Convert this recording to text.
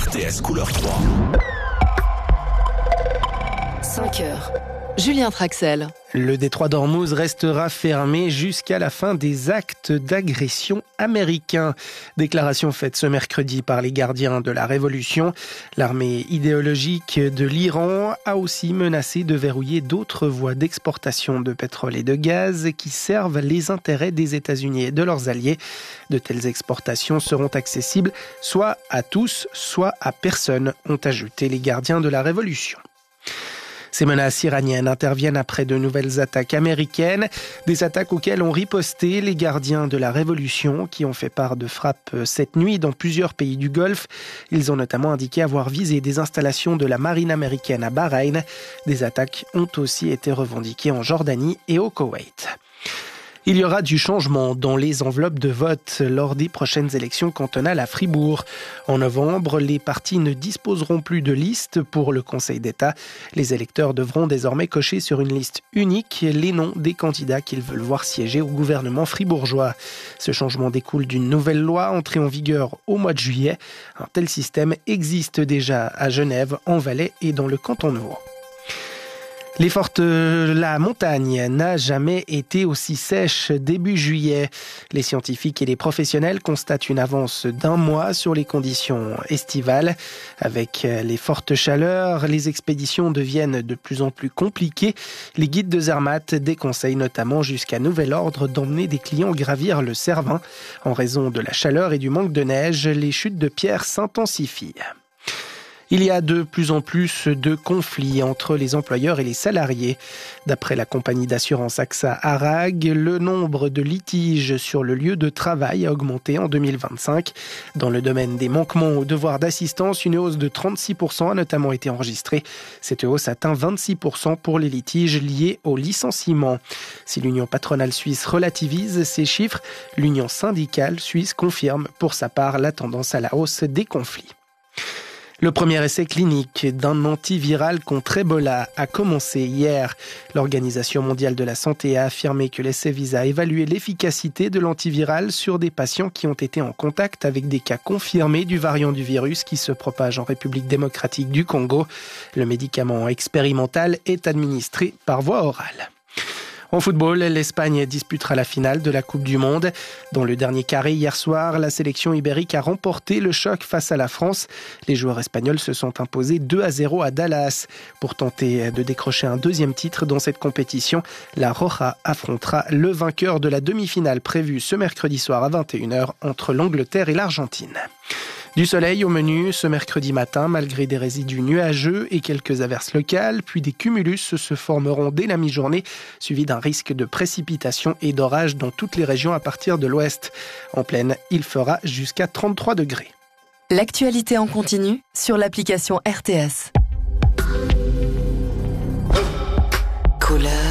RTS couleur 3. 5 heures. Julien Traxel. Le détroit d'Ormuz restera fermé jusqu'à la fin des actes d'agression américains. Déclaration faite ce mercredi par les gardiens de la Révolution. L'armée idéologique de l'Iran a aussi menacé de verrouiller d'autres voies d'exportation de pétrole et de gaz qui servent les intérêts des États-Unis et de leurs alliés. De telles exportations seront accessibles soit à tous, soit à personne, ont ajouté les gardiens de la Révolution. Ces menaces iraniennes interviennent après de nouvelles attaques américaines, des attaques auxquelles ont riposté les gardiens de la Révolution qui ont fait part de frappes cette nuit dans plusieurs pays du Golfe. Ils ont notamment indiqué avoir visé des installations de la marine américaine à Bahreïn. Des attaques ont aussi été revendiquées en Jordanie et au Koweït. Il y aura du changement dans les enveloppes de vote lors des prochaines élections cantonales à Fribourg. En novembre, les partis ne disposeront plus de liste pour le Conseil d'État. Les électeurs devront désormais cocher sur une liste unique les noms des candidats qu'ils veulent voir siéger au gouvernement fribourgeois. Ce changement découle d'une nouvelle loi entrée en vigueur au mois de juillet. Un tel système existe déjà à Genève, en Valais et dans le canton de Vaud. La montagne n'a jamais été aussi sèche début juillet. Les scientifiques et les professionnels constatent une avance d'1 mois sur les conditions estivales. Avec les fortes chaleurs, les expéditions deviennent de plus en plus compliquées. Les guides de Zermatt déconseillent notamment jusqu'à nouvel ordre d'emmener des clients gravir le Cervin. En raison de la chaleur et du manque de neige, les chutes de pierres s'intensifient. Il y a de plus en plus de conflits entre les employeurs et les salariés. D'après la compagnie d'assurance AXA Arag, le nombre de litiges sur le lieu de travail a augmenté en 2025. Dans le domaine des manquements au devoir d'assistance, une hausse de 36% a notamment été enregistrée. Cette hausse atteint 26% pour les litiges liés au licenciement. Si l'Union patronale suisse relativise ces chiffres, l'Union syndicale suisse confirme pour sa part la tendance à la hausse des conflits. Le premier essai clinique d'un antiviral contre Ebola a commencé hier. L'Organisation mondiale de la santé a affirmé que l'essai vise à évaluer l'efficacité de l'antiviral sur des patients qui ont été en contact avec des cas confirmés du variant du virus qui se propage en République démocratique du Congo. Le médicament expérimental est administré par voie orale. En football, l'Espagne disputera la finale de la Coupe du Monde. Dans le dernier carré hier soir, la sélection ibérique a remporté le choc face à la France. Les joueurs espagnols se sont imposés 2-0 à Dallas. Pour tenter de décrocher un deuxième titre dans cette compétition, la Roja affrontera le vainqueur de la demi-finale prévue ce mercredi soir à 21h entre l'Angleterre et l'Argentine. Du soleil au menu ce mercredi matin, malgré des résidus nuageux et quelques averses locales, puis des cumulus se formeront dès la mi-journée, suivi d'un risque de précipitation et d'orage dans toutes les régions à partir de l'ouest. En plaine, il fera jusqu'à 33 degrés. L'actualité en continu sur l'application RTS. Couleur.